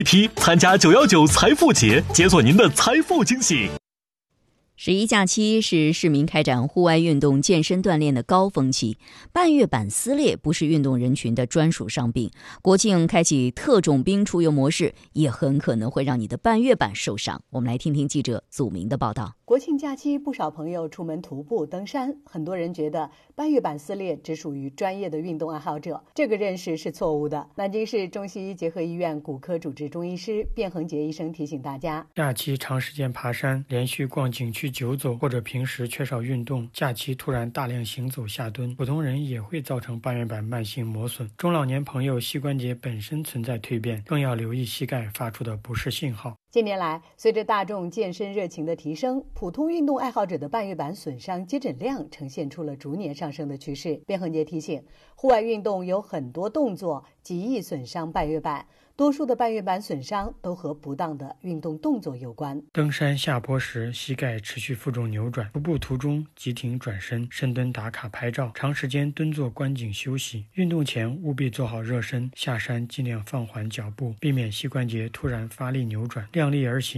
批参加919财富节，解锁您的财富惊喜。 11假期是市民开展户外运动、健身锻炼的高峰期，半月板撕裂不是运动人群的专属伤病，国庆开启特种兵出游模式，也很可能会让你的半月板受伤。我们来听听记者祖明的报道。 国庆假期，不少朋友出门徒步、登山，很多人觉得半月板撕裂只属于专业的运动爱好者，这个认识是错误的。南京市中西医结合医院骨科主治中医师卞恒杰医生提醒大家， 假期长时间爬山，连续逛景区久走，或者平时缺少运动，假期突然大量行走下蹲，普通人也会造成半月板慢性磨损。中老年朋友膝关节本身存在蜕变，更要留意膝盖发出的不适信号。 近年来，随着大众健身热情的提升，普通运动爱好者的半月板损伤接诊量呈现出了逐年上升的趋势。卞恒杰提醒，户外运动有很多动作极易损伤半月板，多数的半月板损伤都和不当的运动动作有关。 登山下坡时，膝盖持续负重扭转；徒步途中急停转身、深蹲打卡拍照，长时间蹲坐观景休息。运动前务必做好热身，下山尽量放缓脚步，避免膝关节突然发力扭转，量力而行。